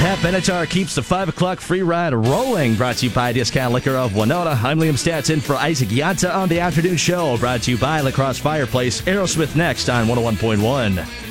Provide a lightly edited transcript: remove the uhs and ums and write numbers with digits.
Pat Benatar keeps the 5 o'clock free ride rolling. Brought to you by Discount Liquor of Winona. I'm Liam Stats in for Isaac Yanta on the afternoon show. Brought to you by La Crosse Fireplace. Aerosmith next on 101.1.